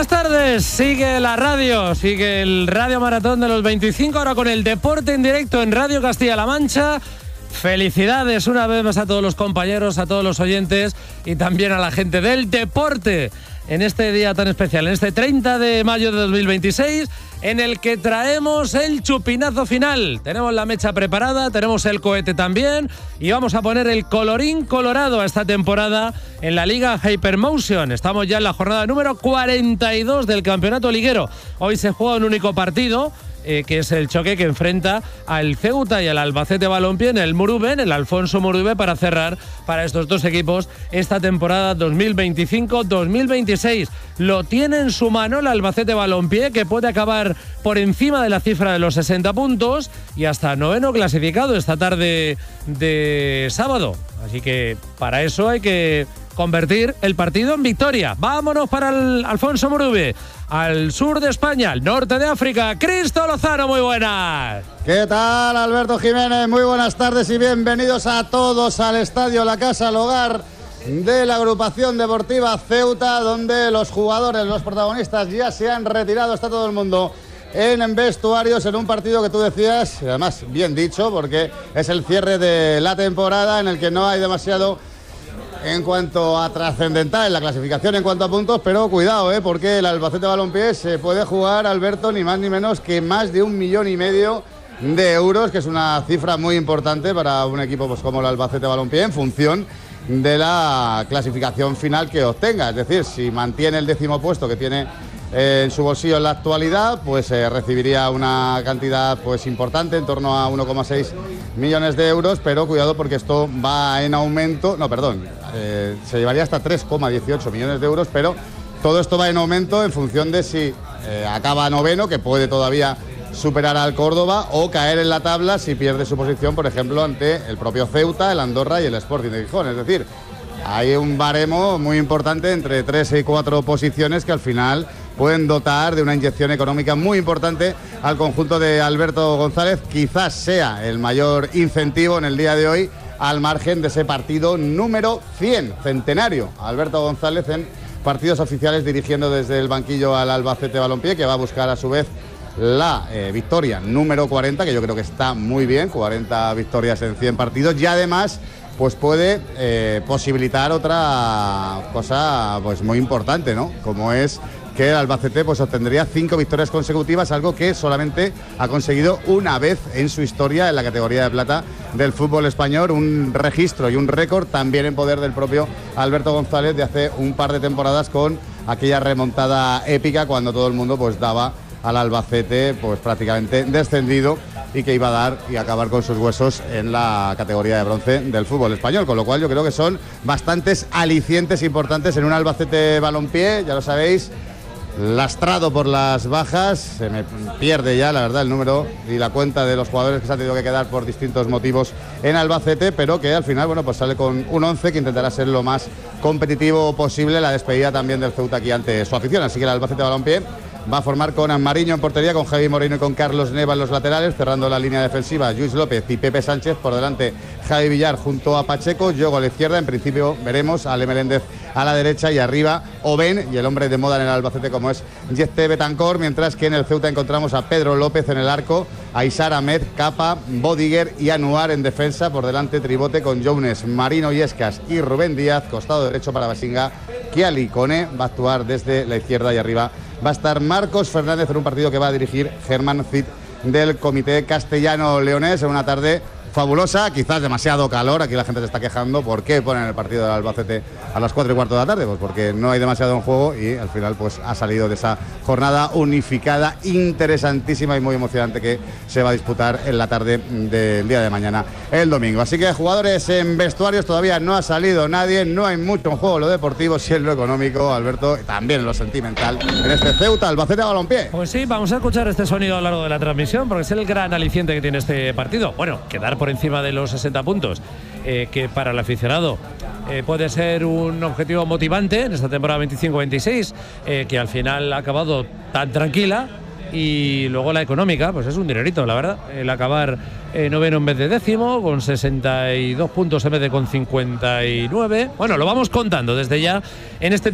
Buenas tardes, sigue la radio, sigue el Radio Maratón de los 25, ahora con el deporte en directo en Radio Castilla-La Mancha. Felicidades una vez más a todos los compañeros, a todos los oyentes y también a la gente del deporte en este día tan especial, en este 30 de mayo de 2026, en el que traemos el chupinazo final. Tenemos la mecha preparada, tenemos el cohete también y vamos a poner el colorín colorado a esta temporada en la Liga Hypermotion. Estamos ya en la jornada número 42 del campeonato liguero. Hoy se juega un único partido, que es el choque que enfrenta al Ceuta y al Albacete Balompié en el Murube, en el Alfonso Murube, para cerrar para estos dos equipos esta temporada 2025-2026. Lo tiene en su mano el Albacete Balompié, que puede acabar por encima de la cifra de los 60 puntos y hasta noveno clasificado esta tarde de sábado. Así que para eso hay que convertir el partido en victoria. Vámonos para el Alfonso Murube, al sur de España, al norte de África. Cristo Lozano, muy buenas. ¿Qué tal, Alberto Jiménez? Muy buenas tardes y bienvenidos a todos al estadio La Casa, el hogar de la agrupación deportiva Ceuta, donde los jugadores, los protagonistas ya se han retirado. Está todo el mundo en vestuarios en un partido que tú decías, y además bien dicho, porque es el cierre de la temporada en el que no hay demasiado en cuanto a trascendental en la clasificación en cuanto a puntos, pero cuidado, porque el Albacete Balompié se puede jugar, Alberto, ni más ni menos que más de 1,5 millones de euros, que es una cifra muy importante para un equipo pues, como el Albacete Balompié, en función de la clasificación final que obtenga. Es decir, si mantiene el 10º puesto que tiene en su bolsillo en la actualidad, pues recibiría una cantidad pues importante, en torno a 1,6 millones de euros, pero cuidado porque esto va en aumento, se llevaría hasta 3,18 millones de euros, pero todo esto va en aumento en función de si acaba noveno, que puede todavía superar al Córdoba, o caer en la tabla si pierde su posición, por ejemplo, ante el propio Ceuta, el Andorra y el Sporting de Gijón. Es decir, hay un baremo muy importante entre 3 y 4 posiciones que al final pueden dotar de una inyección económica muy importante al conjunto de Alberto González. Quizás sea el mayor incentivo en el día de hoy, al margen de ese partido número 100, centenario. Alberto González en partidos oficiales dirigiendo desde el banquillo al Albacete Balompié, que va a buscar a su vez la victoria número 40, que yo creo que está muy bien, 40 victorias en 100 partidos, y además pues puede posibilitar otra cosa pues muy importante, ¿no? Como es que el Albacete pues obtendría 5 victorias consecutivas, algo que solamente ha conseguido una vez en su historia en la categoría de plata del fútbol español, un registro y un récord también en poder del propio Alberto González de hace un par de temporadas, con aquella remontada épica cuando todo el mundo pues daba al Albacete pues prácticamente descendido y que iba a dar y acabar con sus huesos en la categoría de bronce del fútbol español, con lo cual yo creo que son bastantes alicientes importantes en un Albacete Balompié, ya lo sabéis, lastrado por las bajas. Se me pierde ya, la verdad, el número y la cuenta de los jugadores que se han tenido que quedar por distintos motivos en Albacete, pero que al final, bueno, pues sale con un 11 que intentará ser lo más competitivo posible. La despedida también del Ceuta aquí ante su afición, así que el Albacete Balompié va a formar con Mariño en portería, con Javi Moreno y con Carlos Neva en los laterales, cerrando la línea defensiva Luis López y Pepe Sánchez. Por delante Javi Villar junto a Pacheco, Yogo a la izquierda. En principio veremos a Ale Meléndez a la derecha y arriba Oben, y el hombre de moda en el Albacete como es Yeste Betancor, mientras que en el Ceuta encontramos a Pedro López en el arco, a Isar Ahmed, Capa, Bodiger y Anuar en defensa. Por delante tribote con Jones, Marino Yescas y Rubén Díaz. Costado derecho para Basinga, Kiali Cone va a actuar desde la izquierda, y arriba va a estar Marcos Fernández en un partido que va a dirigir Germán Cid del Comité Castellano-Leonés, en una tarde fabulosa, quizás demasiado calor. Aquí la gente se está quejando. ¿Por qué ponen el partido del Albacete a las 4:15 de la tarde? Pues porque no hay demasiado en juego, y al final pues ha salido de esa jornada unificada interesantísima y muy emocionante que se va a disputar en la tarde del día de mañana, el domingo. Así que jugadores en vestuarios, todavía no ha salido nadie, no hay mucho en juego en lo deportivo, sí en lo económico, Alberto, y también en lo sentimental, en este Ceuta Albacete Balompié. Pues sí, vamos a escuchar este sonido a lo largo de la transmisión, porque es el gran aliciente que tiene este partido. Bueno, quedar por encima de los 60 puntos, que para el aficionado puede ser un objetivo motivante en esta temporada 25-26, que al final ha acabado tan tranquila. Y luego la económica, pues es un dinerito, la verdad. El acabar noveno en vez de décimo, con 62 puntos en vez de con 59. Bueno, lo vamos contando desde ya en este